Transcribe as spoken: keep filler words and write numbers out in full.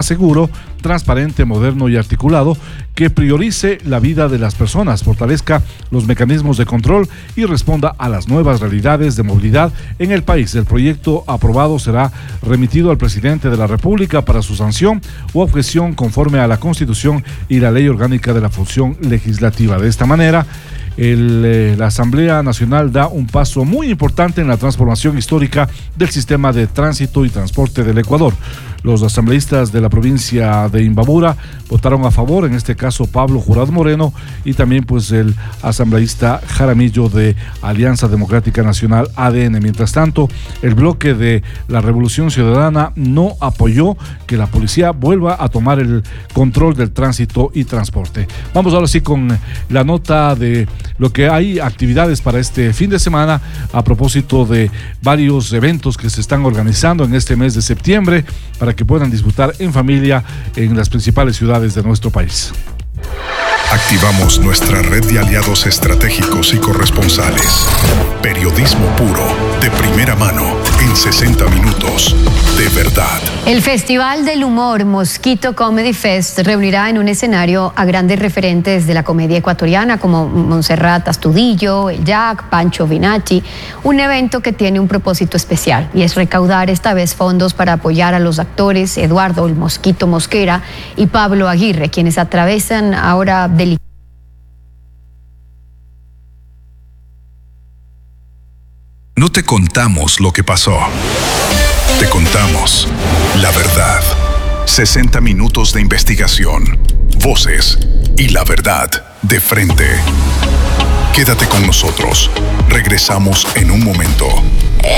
seguro, transparente, moderno y articulado, que priorice la vida de las personas, fortalezca los mecanismos de control y responda a las nuevas realidades de movilidad en el país. El proyecto aprobado será remitido al presidente de la República para su sanción u objeción conforme a la Constitución y la Ley Orgánica de la Función Legislativa. De esta manera, El, eh, la Asamblea Nacional da un paso muy importante en la transformación histórica del sistema de tránsito y transporte del Ecuador. Los asambleístas de la provincia de Imbabura votaron a favor, en este caso Pablo Jurado Moreno y también pues el asambleísta Jaramillo de Alianza Democrática Nacional A D N. Mientras tanto, el bloque de la Revolución Ciudadana no apoyó que la policía vuelva a tomar el control del tránsito y transporte. Vamos ahora sí con la nota de lo que hay actividades para este fin de semana a propósito de varios eventos que se están organizando en este mes de septiembre para que puedan disfrutar en familia en las principales ciudades de nuestro país. Activamos nuestra red de aliados estratégicos y corresponsales. Periodismo puro, de primera mano, en sesenta minutos, de verdad. El Festival del Humor Mosquito Comedy Fest reunirá en un escenario a grandes referentes de la comedia ecuatoriana como Montserrat Astudillo, el Jack, Pancho Vinacci, un evento que tiene un propósito especial y es recaudar esta vez fondos para apoyar a los actores Eduardo el Mosquito Mosquera y Pablo Aguirre, quienes atravesan ahora delicados. No te contamos lo que pasó. Te contamos la verdad. sesenta minutos de investigación, voces y la verdad de frente. Quédate con nosotros. Regresamos en un momento.